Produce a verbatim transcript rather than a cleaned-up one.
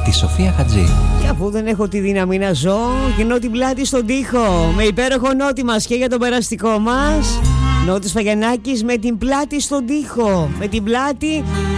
τη Σοφία Χατζή. Και αφού δεν έχω τη δύναμη να ζω, γυρνώ την πλάτη στον τοίχο. Με υπέροχο Νότι μας και για τον περαστικό μας. Νότης Φαγιανάκης με την πλάτη στον τοίχο. Με την πλάτη